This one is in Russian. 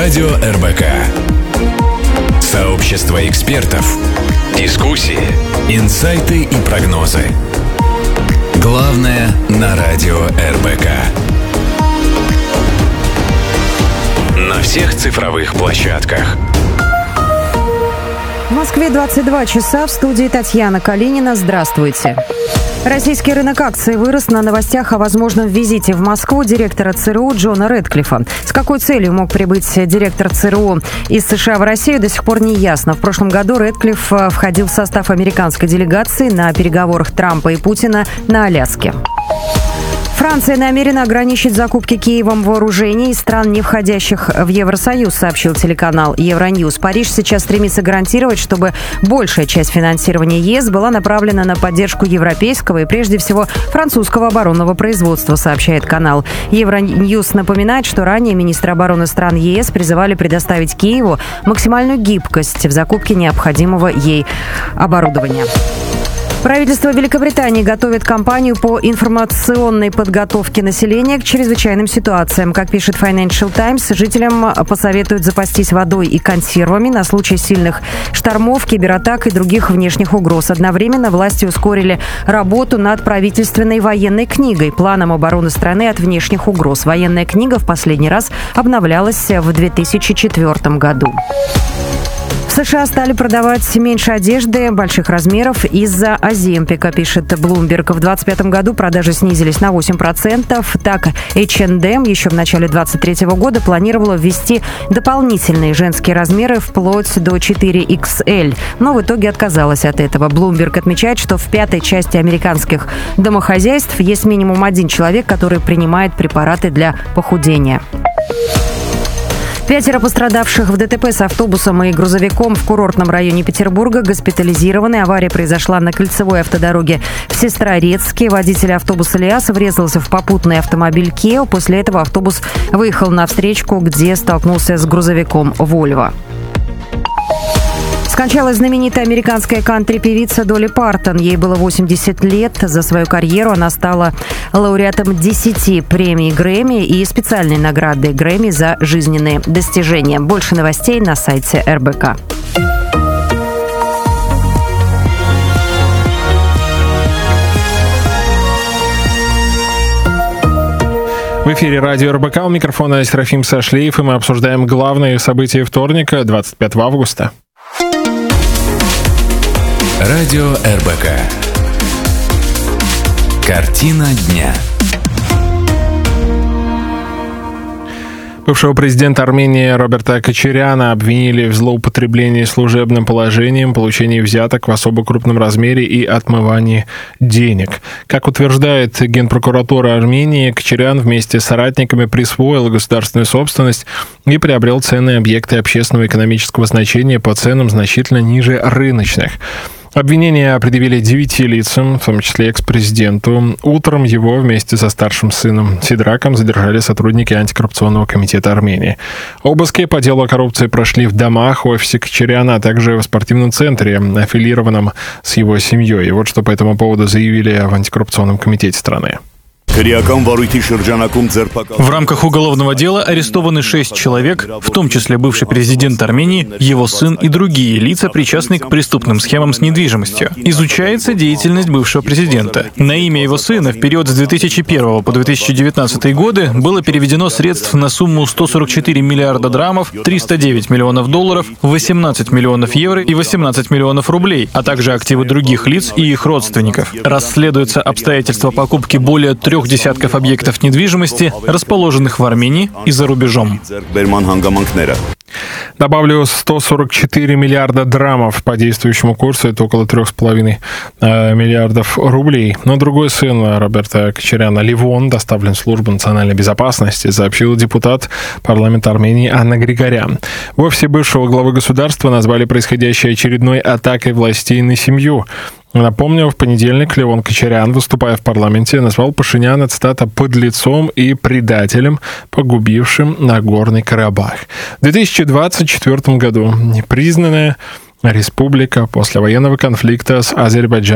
Радио РБК. Сообщество экспертов, дискуссии, инсайты и прогнозы. Главное на Радио РБК. На всех цифровых площадках. В Москве 22 часа, в студии Татьяна Калинина. Здравствуйте. Российский рынок акций вырос на новостях о возможном визите в Москву директора ЦРУ Джона Рэдклиффа. С какой целью мог прибыть директор ЦРУ из США в Россию, до сих пор не ясно. В прошлом году Рэдклифф входил в состав американской делегации на переговорах Трампа и Путина на Аляске. Франция намерена ограничить закупки Киевом вооружений из стран, не входящих в Евросоюз, сообщил телеканал Евроньюз. Париж сейчас стремится гарантировать, чтобы большая часть финансирования ЕС была направлена на поддержку европейского и, прежде всего, французского оборонного производства, сообщает канал Евроньюз. Напоминает, что ранее министры обороны стран ЕС призывали предоставить Киеву максимальную гибкость в закупке необходимого ей оборудования. Правительство Великобритании готовит кампанию по информационной подготовке населения к чрезвычайным ситуациям. Как пишет Financial Times, жителям посоветуют запастись водой и консервами на случай сильных штормов, кибератак и других внешних угроз. Одновременно власти ускорили работу над правительственной военной книгой, планом обороны страны от внешних угроз. Военная книга в последний раз обновлялась в 2004 году. В США стали продавать меньше одежды больших размеров из-за Оземпика, пишет Bloomberg. В 2025 году продажи снизились на 8%. Так, H&M еще в начале 2023 года планировала ввести дополнительные женские размеры вплоть до 4XL, но в итоге отказалась от этого. Bloomberg отмечает, что в пятой части американских домохозяйств есть минимум один человек, который принимает препараты для похудения. 5 пострадавших в ДТП с автобусом и грузовиком в курортном районе Петербурга госпитализированы. Авария произошла на кольцевой автодороге в Сестрорецке. Водитель автобуса ЛиАЗ врезался в попутный автомобиль Киа. После этого автобус выехал на встречку, где столкнулся с грузовиком Volvo. Скончалась знаменитая американская кантри-певица Долли Партон. Ей было 80 лет. За свою карьеру она стала лауреатом 10 премий Грэмми и специальной награды Грэмми за жизненные достижения. Больше новостей на сайте РБК. В эфире радио РБК, у микрофона Серафим Сашлеев, и мы обсуждаем главные события вторника, 25 августа. Радио РБК. Картина дня. Бывшего президента Армении Роберта Кочаряна обвинили в злоупотреблении служебным положением, получении взяток в особо крупном размере и отмывании денег. Как утверждает Генпрокуратура Армении, Кочарян вместе с соратниками присвоил государственную собственность и приобрел ценные объекты общественного и экономического значения по ценам значительно ниже рыночных. Обвинения предъявили 9 лицам, в том числе экс-президенту. Утром его вместе со старшим сыном Сидраком задержали сотрудники антикоррупционного комитета Армении. Обыски по делу о коррупции прошли в домах, офисе Кочаряна, а также в спортивном центре, аффилированном с его семьей. И вот что по этому поводу заявили в антикоррупционном комитете страны. В рамках уголовного дела арестованы 6 человек, в том числе бывший президент Армении, его сын и другие лица, причастные к преступным схемам с недвижимостью. Изучается деятельность бывшего президента. На имя его сына в период с 2001 по 2019 годы было переведено средств на сумму 144 миллиарда драмов, 309 миллионов долларов, 18 миллионов евро и 18 миллионов рублей, а также активы других лиц и их родственников. Расследуются обстоятельства покупки более 3 десятков объектов недвижимости, расположенных в Армении и за рубежом. Добавлю, 144 миллиарда драмов по действующему курсу, это около 3,5 миллиардов рублей. Но другой сын Роберта Кочаряна, Левон, доставлен в службу национальной безопасности, сообщил депутат парламента Армении Анна Григорян. В офисе бывшего главы государства назвали происходящее очередной атакой властей на семью. Напомню, в понедельник Левон Кочарян, выступая в парламенте, назвал Пашиняна, цитата, «подлецом и предателем, погубившим Нагорный Карабах». В 2024 году непризнанная республика после военного конфликта с Азербайджаном